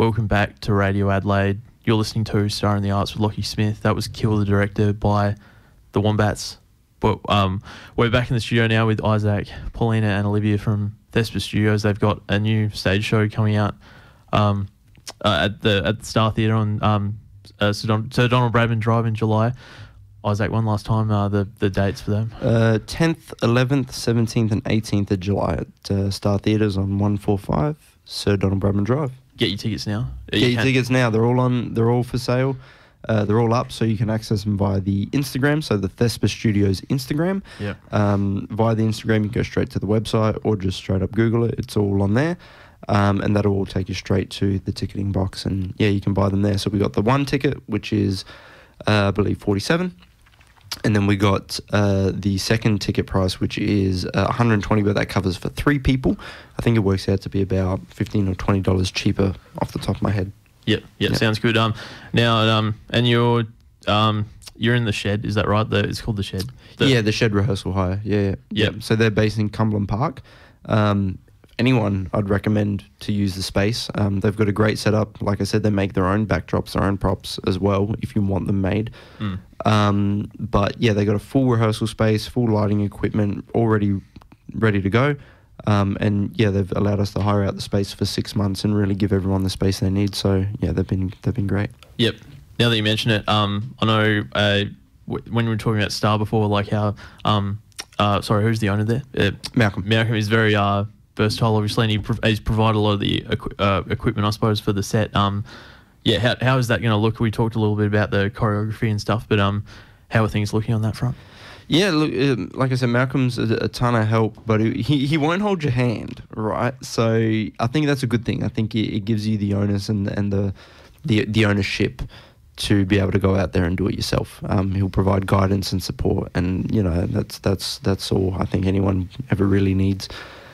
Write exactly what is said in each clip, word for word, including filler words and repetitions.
welcome back to Radio Adelaide. You're listening to Star in the Arts with Lockie Smith. That was Kill the Director by the Wombats. But um, we're back in the studio now with Isaac, Paulina and Olivia from Thespa Studios. They've got a new stage show coming out um, uh, at the at the Star Theatre on um, uh, Sir, Don- Sir Donald Bradman Drive in July. Isaac, one last time, uh, the, the dates for them. Uh, tenth, eleventh, seventeenth and eighteenth of July at uh, Star Theatres on one forty-five Sir Donald Bradman Drive. Get your tickets now. Get you your can- tickets now. They're all on. They're all for sale. Uh, they're all up, so you can access them via the Instagram, so the Thespa Studios Instagram. Yeah. Um, via the Instagram, you go straight to the website or just straight up Google it. It's all on there. Um, and that'll all take you straight to the ticketing box. And, yeah, you can buy them there. So we got the one ticket, which is, uh, I believe, forty-seven. And then we got uh, the second ticket price, which is uh, one hundred twenty, but that covers for three people. I think it works out to be about fifteen or twenty dollars cheaper off the top of my head. Yep, yep, Yep. sounds good. Um, now, um, and you're, um, you're in the Shed, is that right? The, it's called the Shed. The, yeah, the Shed Rehearsal Hire. Yeah, yeah. Yep. So they're based in Cumberland Park. Um, anyone, I'd recommend to use the space. Um, they've got a great setup. Like I said, they make their own backdrops, their own props as well, if you want them made. Mm. Um, but yeah, they got a full rehearsal space, full lighting equipment, already ready to go. Um, and yeah, they've allowed us to hire out the space for six months and really give everyone the space they need. So yeah, they've been they've been great. Yep. Now that you mention it, um, I know uh, w- when we were talking about Star before, like how, um, uh, sorry, who's the owner there? Uh, Malcolm. Malcolm is very uh, versatile, obviously, and he prov- he's provided a lot of the equi- uh, equipment, I suppose, for the set. Um, yeah, how how is that going to look? We talked a little bit about the choreography and stuff, but um, how are things looking on that front? Yeah, look, um, like I said, Malcolm's a, a ton of help, but he he won't hold your hand, right? So I think that's a good thing. I think it, it gives you the onus and and the the the ownership to be able to go out there and do it yourself. Um, he'll provide guidance and support, and you know that's that's that's all I think anyone ever really needs.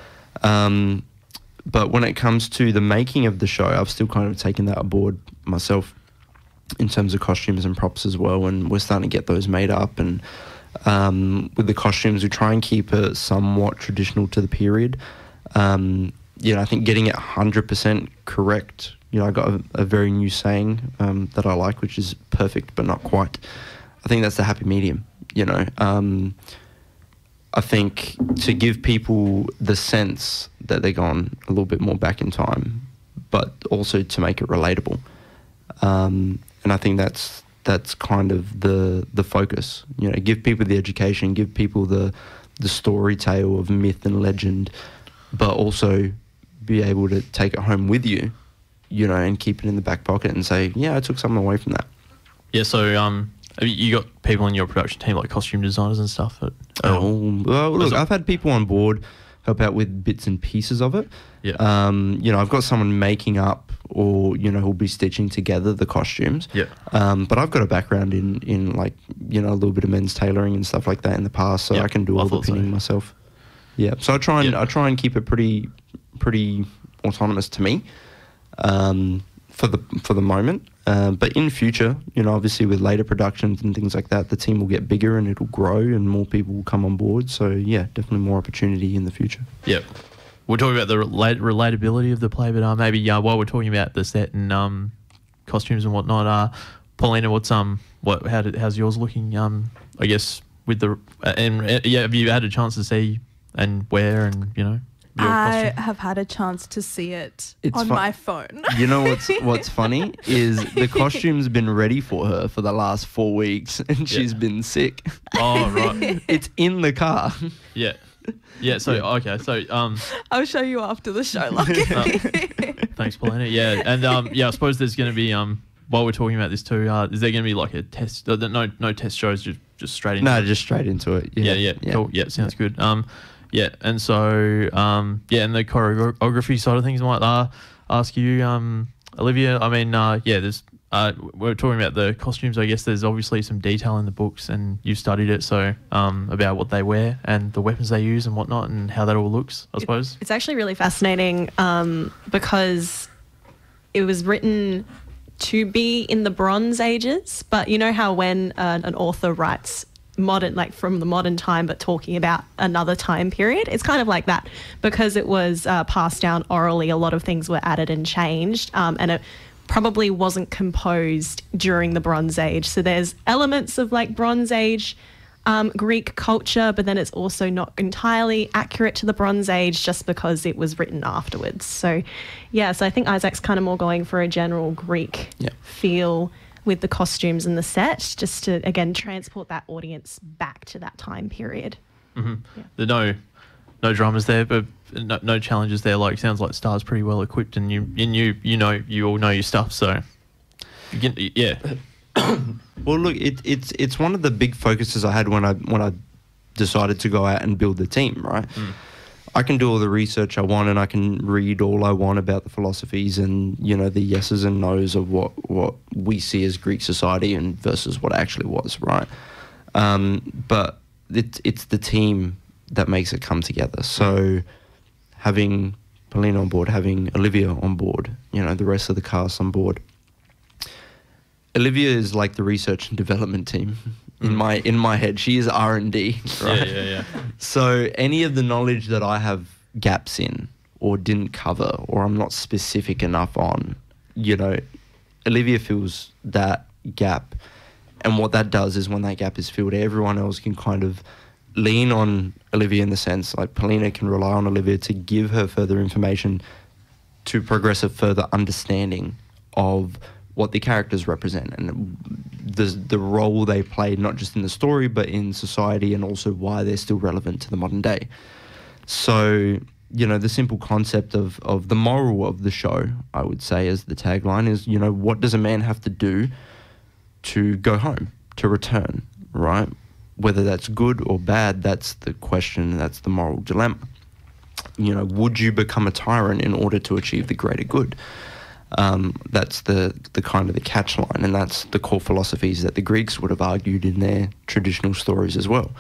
Um, but when it comes to the making of the show, I've still kind of taken that aboard myself in terms of costumes and props as well, and we're starting to get those made up. And um, with the costumes, we try and keep it somewhat traditional to the period. Um, you know, I think getting it one hundred percent correct. You know, I got a, a very new saying um, that I like, which is perfect but not quite. I think that's the happy medium, you know. Um, I think to give people the sense that they're gone a little bit more back in time, but also to make it relatable. Um, and I think that's that's kind of the the focus. You know, give people the education, give people the the story tale of myth and legend, but also be able to take it home with you, you know, and keep it in the back pocket and say, yeah, I took something away from that. Yeah, so um, you got people in your production team like costume designers and stuff. But, oh, well, look, it- I've had people on board help out with bits and pieces of it. Yeah. Um, you know, I've got someone making up or, you know, who'll be stitching together the costumes. Yeah. Um, but I've got a background in, in like, you know, a little bit of men's tailoring and stuff like that in the past, so Yeah, I can do I all the thought so. pinning myself. Yeah. So I try and Yeah. I try and keep it pretty pretty autonomous to me. Um, for the for the moment, um, but in future, you know, obviously with later productions and things like that, the team will get bigger and it'll grow and more people will come on board. So yeah, definitely more opportunity in the future. Yeah. We're talking about the relate- relatability of the play, but uh, maybe uh, while we're talking about the set and um, costumes and whatnot, uh, Paulina, what's um, what how did, how's yours looking? Um, I guess with the uh, and uh, yeah, have you had a chance to see and wear and you know your I costume? have had a chance to see it It's on fu- my phone. You know what's what's funny is the costume's been ready for her for the last four weeks and she's been sick. Oh right, It's in the car. yeah, yeah. So okay, so um, I'll show you after the show, Lucky. thanks, Paulina. Yeah, and um, yeah, I suppose there's going to be um, while we're talking about this too, uh, is there going to be like a test? Uh, no, no test shows, just just straight into No, it? just straight into it. Yeah, Yeah, yeah, cool. Yeah, sounds good. Um, yeah, and so um, yeah, and the choreography side of things, I might uh, ask you, um, Olivia. I mean, uh, yeah, there's uh, we're talking about the costumes. I guess there's obviously some detail in the books, and you've studied it, so um, about what they wear and the weapons they use and whatnot, and how that all looks. I suppose. It's actually really fascinating um, because it was written to be in the Bronze Ages, but you know how when uh, an author writes modern, like from the modern time, but talking about another time period. It's kind of like that because it was uh, passed down orally. A lot of things were added and changed, um, and it probably wasn't composed during the Bronze Age. So there's elements of like Bronze Age um, Greek culture, but then it's also not entirely accurate to the Bronze Age just because it was written afterwards. So yeah, so I think Isaac's kind of more going for a general Greek Yeah. feel with the costumes and the set, just to, again, transport that audience back to that time period. Mm-hmm. Yeah. There no no dramas there, but no, no challenges there. Like, sounds like Star's pretty well equipped, and you and you you know you all know your stuff. So, you can, yeah. Well, look, it, it's it's one of the big focuses I had when I when I decided to go out and build the team. Right, Mm. I can do all the research I want, and I can read all I want about the philosophies and you know the yeses and nos of what what we see as Greek society and versus what it actually was. Right, um, but it's it's the team that makes it come together. So having Polina on board, having Olivia on board, you know, the rest of the cast on board. Olivia is like the research and development team in Mm. my in my head. She is R and D, right? Yeah, yeah, yeah. So any of the knowledge that I have gaps in or didn't cover or I'm not specific enough on, you know, Olivia fills that gap. And what that does is when that gap is filled, everyone else can kind of lean on Olivia in the sense, like Polina can rely on Olivia to give her further information to progress a further understanding of what the characters represent and the the role they play, not just in the story, but in society, and also why they're still relevant to the modern day. So, you know, the simple concept of, of the moral of the show, I would say, as the tagline is, you know, what does a man have to do to go home, to return, right? Whether that's good or bad, that's the question, that's the moral dilemma. You know, would you become a tyrant in order to achieve the greater good? Um, that's the, the kind of the catch line, and that's the core philosophies that the Greeks would have argued in their traditional stories as well.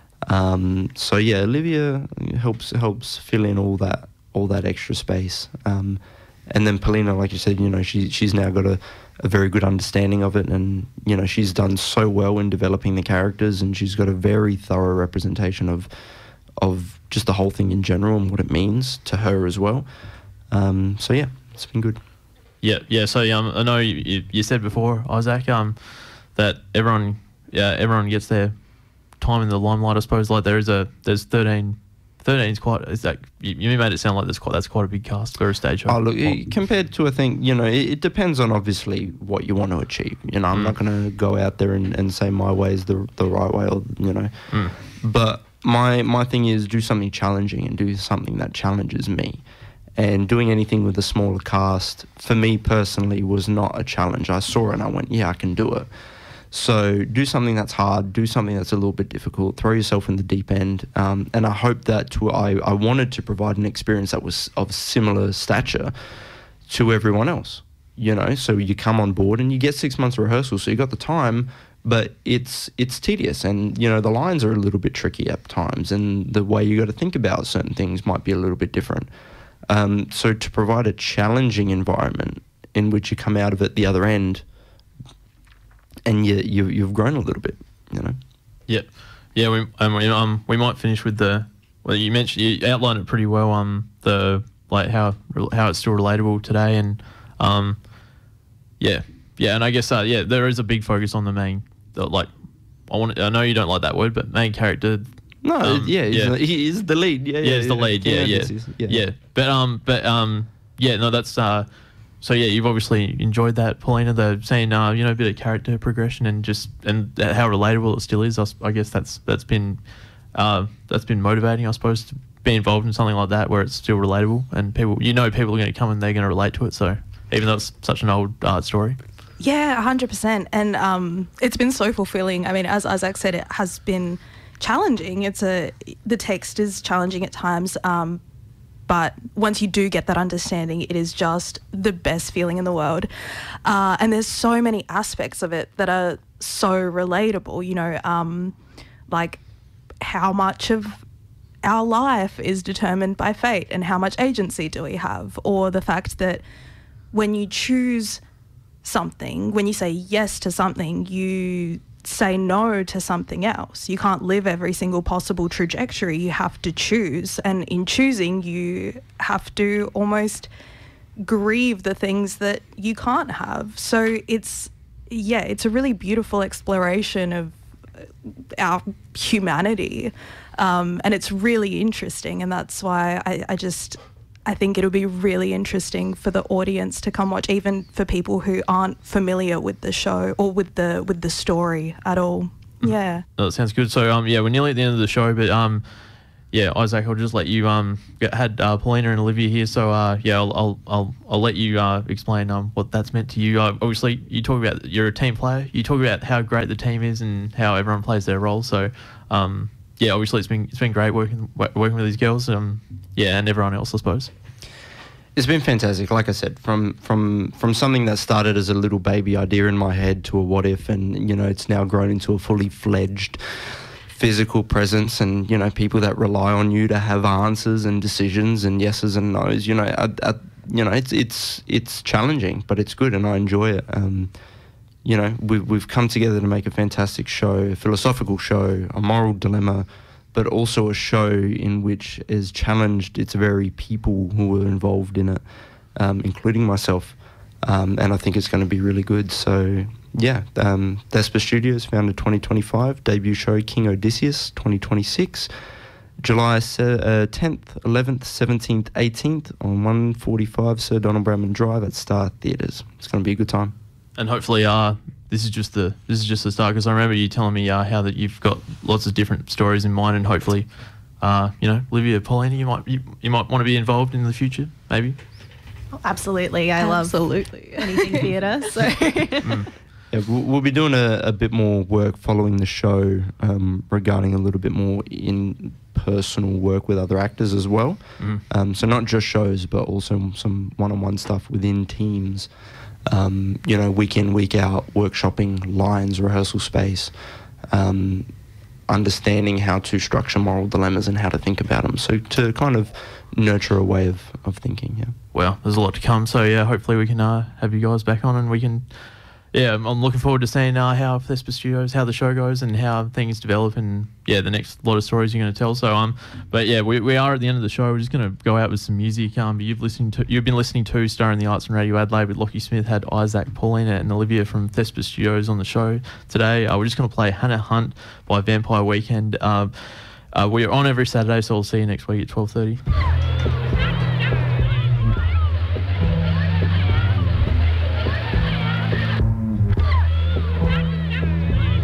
Um, so yeah, Olivia helps helps fill in all that all that extra space, um, and then Polina, like you said, you know, she she's now got a, a very good understanding of it, and you know, she's done so well in developing the characters, and she's got a very thorough representation of of just the whole thing in general and what it means to her as well. Um, so yeah, it's been good. Yeah, yeah. So um, I know you, you, you said before, Isaac, um, that everyone, yeah, everyone gets their time in the limelight. I suppose like there is a there's thirteen. thirteen is quite. Is that you, you made it sound like there's quite that's quite a big cast for a stage show. Oh look, it, compared to I think you know it, it depends on obviously what you want to achieve. You know, I'm Mm. not going to go out there and, and say my way is the the right way, or you know, Mm. but my my thing is do something challenging and do something that challenges me. And doing anything with a smaller cast, for me personally, was not a challenge. I saw it and I went, yeah, I can do it. So do something that's hard, do something that's a little bit difficult, throw yourself in the deep end. Um, and I hope that to, I, I wanted to provide an experience that was of similar stature to everyone else. You know, so you come on board and you get six months of rehearsal, so you got the time, but it's it's tedious, and you know the lines are a little bit tricky at times, and the way you got to think about certain things might be a little bit different. Um, so to provide a challenging environment in which you come out of it the other end, and you, you you've grown a little bit, you know. Yeah, yeah. We um, we, um we might finish with the well. You mentioned you outlined it pretty well. Um, the like how how it's still relatable today, and um, yeah, yeah. And I guess uh, yeah, there is a big focus on the main. The, like, I want. I know you don't like that word, but main character. No, Um, yeah, he's yeah. The, he is the lead. Yeah, Yeah, yeah, it's the lead. Yeah, yeah, yeah, yeah. But um, but um, yeah. No, that's uh. So yeah, you've obviously enjoyed that, Polina. The saying, uh, you know, a bit of character progression and just and how relatable it still is. I, s- I guess that's that's been, uh, that's been motivating, I suppose, to be involved in something like that where it's still relatable and people, you know, people are going to come and they're going to relate to it. So even though it's such an old uh, story. Yeah, one hundred percent. And um, it's been so fulfilling. I mean, as Isaac said, it has been challenging. It's a the text is challenging at times, um, but once you do get that understanding, it is just the best feeling in the world. Uh, and there's so many aspects of it that are so relatable. You know, um, like how much of our life is determined by fate, and how much agency do we have, or the fact that when you choose something, when you say yes to something, you say no to something else. You can't live every single possible trajectory. You have to choose. And in choosing, you have to almost grieve the things that you can't have. So it's, yeah, it's a really beautiful exploration of our humanity. Um, and it's really interesting. And that's why I, I just... I think it'll be really interesting for the audience to come watch, even for people who aren't familiar with the show or with the with the story at all. Yeah. Oh, that sounds good. So um yeah, we're nearly at the end of the show, but um yeah, Isaac, I'll just let you um get, had uh, Paulina and Olivia here, so uh yeah, I'll I'll I'll, I'll let you uh explain um what that's meant to you. Uh, obviously, you talk about you're a team player. You talk about how great the team is and how everyone plays their role. So um yeah, obviously it's been it's been great working working with these girls. Um yeah, and everyone else, I suppose. It's been fantastic. Like I said, from from from something that started as a little baby idea in my head to a what if, and you know, it's now grown into a fully fledged physical presence, and you know, people that rely on you to have answers and decisions and yeses and nos. You know, I, I, you know, it's it's it's challenging, but it's good, and I enjoy it. Um, you know, we've we've come together to make a fantastic show, a philosophical show, a moral dilemma, but also a show in which is challenged its very people who were involved in it, um, including myself. Um, and I think it's going to be really good. So, yeah, um, Thespa Studios, founded twenty twenty-five, debut show King Odysseus twenty twenty-six, July uh, tenth, eleventh, seventeenth, eighteenth on one forty-five Sir Donald Bradman Drive at Star Theatres. It's going to be a good time. And hopefully, uh, this is just the this is just the start, because I remember you telling me uh, how that you've got lots of different stories in mind, and hopefully, uh, you know, Olivia, Paulina, you might you, you might want to be involved in the future, maybe. Oh, absolutely, I Absolutely. love anything theatre. So Mm. Yeah, we'll, we'll be doing a, a bit more work following the show um, regarding a little bit more in personal work with other actors as well. Mm. Um, so not just shows, but also some one-on-one stuff within teams. Um, you know, week in, week out, workshopping lines, rehearsal space, um, understanding how to structure moral dilemmas and how to think about them. So to kind of nurture a way of, of thinking, yeah. Well, there's a lot to come. So yeah, hopefully we can uh, have you guys back on, and we can. Yeah, I'm I'm looking forward to seeing uh, how Thespa Studios, how the show goes, and how things develop, and yeah, the next lot of stories you're going to tell. So um, but yeah, we we are at the end of the show. We're just going to go out with some music. Um, you've listened to you've been listening to Star in the Arts and Radio Adelaide with Lockie Smith. Had Isaac, Paulina, and Olivia from Thespa Studios on the show today. Uh, we're just going to play Hannah Hunt by Vampire Weekend. Uh, uh, we're on every Saturday, so we'll see you next week at twelve thirty.